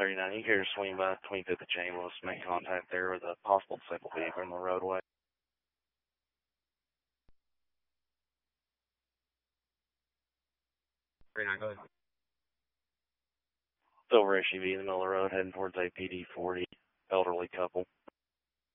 39, you care to swing by 25th of Chambliss, make contact there with a possible disabled vehicle on the roadway. 39, go ahead. Silver SUV in the middle of the road heading towards APD 40, elderly couple.